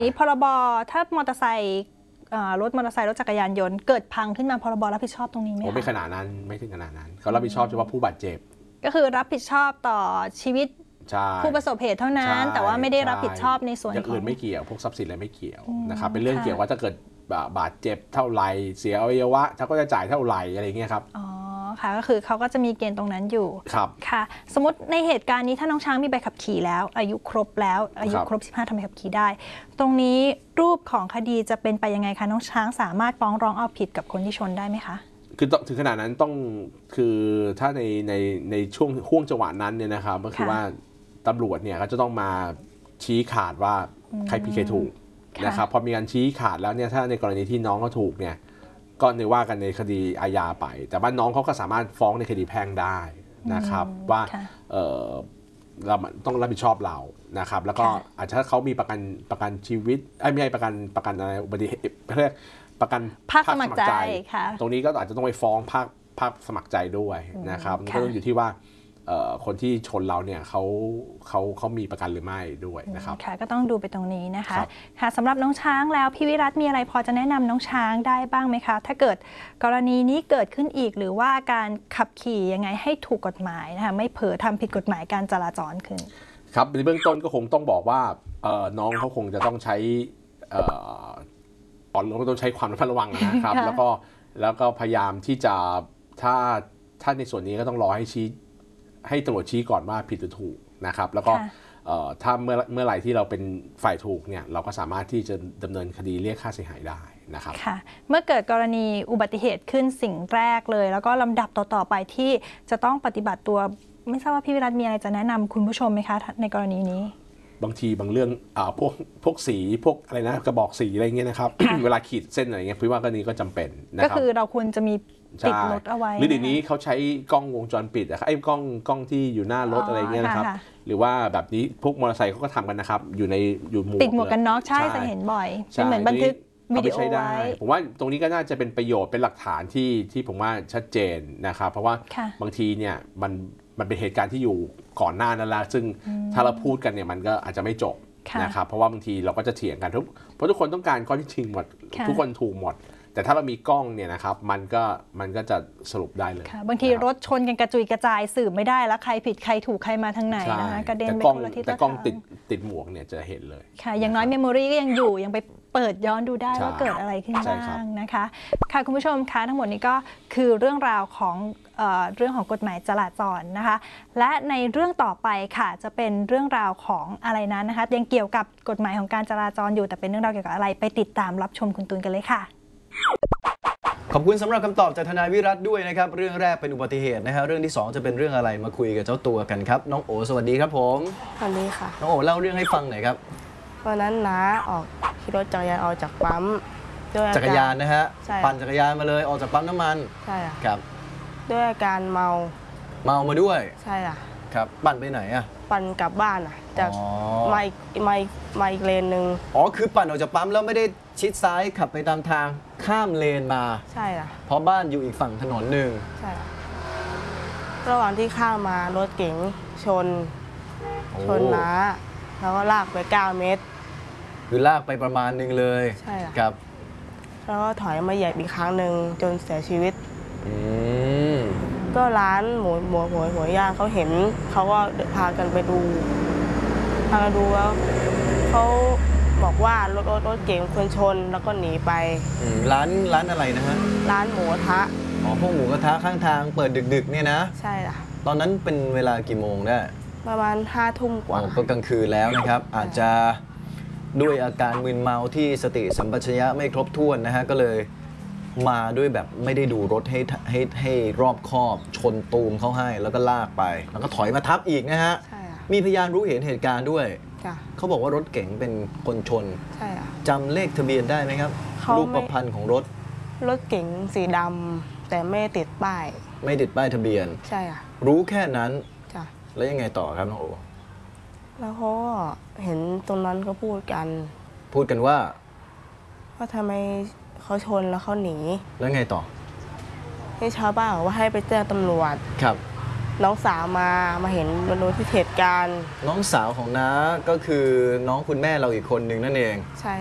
นี้พรบถ้ามอเตอร์ไซค์รถมอเตอร์ไซค์รถจักรยานยนต์เกิดพังขึ้นมาพรบรับผิดชอบตรงนี้ไหมคะไม่ขนาดนั้นไม่ถึงขนาดนั้นเขารับผิดชอบเฉพาะผู้บาดเจ็บก็คือรับผิดชอบต่อชีวิตผู้ประสบเหตุเท่านั้นแต่ว่าไม่ได้รับผิดชอบในส่วนอย่างอื่นไม่เกี่ยวพวกทรัพย์สินอะไรไม่เกี่ยวนะครับเป็นเรื่องเกี่ยวว่าถ้าเกิดบาดเจ็บเท่าไหร่เสียอวัยวะเขาก็จะจ่ายเท่าไหร่อะไรเงี้ยครับอ๋อค่ะก็คือเขาก็จะมีเกณฑ์ตรงนั้นอยู่ครับค่ะสมมติในเหตุการณ์นี้ถ้าน้องช้างมีใบขับขี่แล้วอายุครบ15ทำใบขับขี่ได้ตรงนี้รูปของคดีจะเป็นไปยังไงคะน้องช้างสามารถฟ้องร้องเอาผิดกับคนที่ชนได้ไหมคะคือถึงขนาดนั้นต้องคือถ้าในช่วงห่วงจังหวะนั้นเนี่ยนะครับก็คือว่าตำรวจเนี่ยก็จะต้องมาชี้ขาดว่าใครผิดใครถูกนะครับพอมีการชี้ขาดแล้วเนี่ยถ้าในกรณีที่น้องเขาถูกเนี่ยก็ในว่ากันในคดีอาญาไปแต่ว่าน้องเขาก็สามารถฟ้องในคดีแพ่งได้นะครับว่าเราต้องรับผิดชอบเรานะครับแล้วก็อาจจะถ้าเขามีประกันชีวิตไม่ใช่ประกันอะไรอุบัติเหตุเรียกประกันภาคสมัครใจตรงนี้ก็อาจจะต้องไปฟ้องภาคสมัครใจด้วยนะครับก็ต้องอยู่ที่ว่าคนที่ชนเราเนี่ยเขามีประกันหรือไม่ด้วยนะครับค่ะก็ต้องดูไปตรงนี้นะคะค่ะสำหรับน้องช้างแล้วพี่วิรัตมีอะไรพอจะแนะนำน้องช้างได้บ้างไหมคะถ้าเกิดกรณีนี้เกิดขึ้นอีกหรือว่าการขับขี่ยังไงให้ถูกกฎหมายนะคะไม่เผลอทำผิดกฎหมายการจราจรขึ้นครับในเบื้องต้นก็คงต้องบอกว่าน้องเขาคงจะต้องใช้ต้องใช้ความระวังนะครับแล้วก็พยายามที่จะถ้าในส่วนนี้ก็ต้องรอให้ตำรวจชี้ก่อนว่าผิดหรือถูกนะครับแล้วก็ถ้าเมื่อไหร่ที่เราเป็นฝ่ายถูกเนี่ยเราก็สามารถที่จะดำเนินคดีเรียกค่าเสียหายได้นะครับค่ะเมื่อเกิดกรณีอุบัติเหตุขึ้นสิ่งแรกเลยแล้วก็ลำดับต่อไปที่จะต้องปฏิบัติตัวไม่ทราบว่าพี่วิรัตมีอะไรจะแนะนำคุณผู้ชมไหมคะในกรณีนี้บางทีบางเรื่องพวกสีพวกอะไรนะกระบอกสีอะไรเงี้ยนะครับ เวลาขีดเส้นอะไรเงี้ยพี่ว่ากรณีก็จำเป็นนะครับก็คือเราควรจะมีติดรถเอาไว้หรือเดี๋ยวนี้เขาใช้กล้องวงจรปิดไอ้กล้องที่อยู่หน้ารถอะไรเงี้ยนะครับหรือว่าแบบนี้พวกมอเตอร์ไซค์เขาก็ทำกันนะครับอยู่ติดหมวกกันน็อกใช่จะเห็นบ่อยเป็นเหมือนบันทึกวิดีโอไว้ผมว่าตรงนี้ก็น่าจะเป็นประโยชน์เป็นหลักฐานที่ผมว่าชัดเจนนะครับเพราะว่าบางทีเนี่ยมันเป็นเหตุการณ์ที่อยู่ก่อนหน้านั้นแล้วซึ่งถ้าเราพูดกันเนี่ยมันก็อาจจะไม่จบนะครับเพราะว่าบางทีเราก็จะเถียงกันเพราะทุกคนต้องการข้อที่จริงหมดทุกคนถูกหมดแต่ถ้าเรามีกล้องเนี่ยนะครับมันก็จะสรุปได้เลยบางทีรถชนกันกระจุยกระจายสืบไม่ได้แล้วใครผิดใครถูกใครมาทางไหนนะคะกระเด็นไปคนละทิศแต่กล้องติดหมวกเนี่ยจะเห็นเลยค่ะอย่างน้อยเมมโมรีก็ยังอยู่ยังไปเปิดย้อนดูได้ว่าเกิดอะไรขึ้นบ้างนะคะค่ะคุณผู้ชมคะทั้งหมดนี้ก็คือเรื่องราวของเรื่องของกฎหมายจราจรนะคะและในเรื่องต่อไปค่ะจะเป็นเรื่องราวของอะไรนั้นนะคะยังเกี่ยวกับกฎหมายของการจราจรอยู่แต่เป็นเรื่องราวเกี่ยวกับอะไรไปติดตามรับชมคุณตูนกันเลยค่ะขอบคุณสำหรับคำตอบจากทนายวิรัตด้วยนะครับเรื่องแรกเป็นอุบัติเหตุนะครับเรื่องที่2จะเป็นเรื่องอะไรมาคุยกับเจ้าตัวกันครับน้องโอสวัสดีครับผมสวัสดีค่ะน้องโอเล่าเรื่องให้ฟังหน่อยครับวันนั้นน้าออกขี่รถจักรยานออกจากปั๊มด้วยจักรยานนะฮะปั่นจักรยานมาเลยออกจากปั๊มน้ำมันใช่ครับด้วยอาการเมามาด้วยใช่ค่ะครับปั่นไปไหนอะปั่นกลับบ้านอะจากมาอีกเลนหนึ่งคือปั่นออกจากปั๊มแล้วไม่ได้ชิดซ้ายขับไปตามทางข้ามเลนมาใช่ค่ะเพราะบ้านอยู่อีกฝั่งถนนหนึ่งใช่ระหว่างที่ข้ามมารถเก๋งชนน้าแล้วก็ลากไป9 เมตรคือลากไปประมาณนึงเลยใช่ครับแล้วก็ถอยมาเหยียบอีกครั้งหนึ่งจนเสียชีวิตก็ร้านหมูย่างเขาเห็นเขาก็พากันไปดูแล้วเขาบอกว่ารถเก๋งคนชนแล้วก็หนีไปร้านอะไรนะฮะร้านหมูกระทะพวกหมูกระทะข้างทางเปิดดึกๆเนี่ยนะใช่ค่ะตอนนั้นเป็นเวลากี่โมงได้ประมาณ5 ทุ่มกว่าก็กลางคืนแล้วนะครับอาจจะด้วยอาการมึนเมาที่สติสัมปชัญญะไม่ครบถ้วนนะฮะก็เลยมาด้วยแบบไม่ได้ดูรถให้รอบคอบชนตูมเขาให้แล้วก็ลากไปแล้วก็ถอยมาทับอีกนะฮะมีพยานรู้เห็นเหตุการณ์ด้วยเขาบอกว่ารถเก๋งเป็นคนชนจำเลขทะเบียนได้ไหมครับรูปพรรณของรถเก๋งสีดำแต่ไม่ติดป้ายไม่ติดป้ายทะเบียนใช่ค่ะรู้แค่นั้นแล้วยังไงต่อครับน้องโอแล้วเขาเห็นตรงนั้นเขาพูดกันว่าทำไมเขาชนแล้วเขาหนีแล้วไงต่อให้ชาวบ้านบอกว่าให้ไปแจ้งตำรวจครับน้องสาวมาเห็นมาดูที่เหตุการณ์น้องสาวของน้าก็คือน้องคุณแม่เราอีกคนหนึ่งนั่นเองใช่